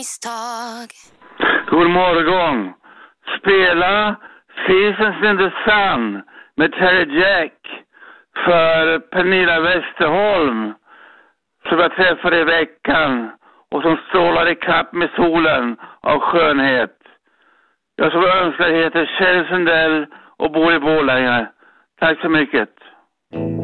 misstag. God morgon. Spela Seasons in the Sun med Terry Jack för Pernilla Westerholm som jag träffade i veckan och som strålar i kapp med solen av skönhet. Jag som önskar heter Kjell Sundell och bor i Borlänge. Tack så mycket.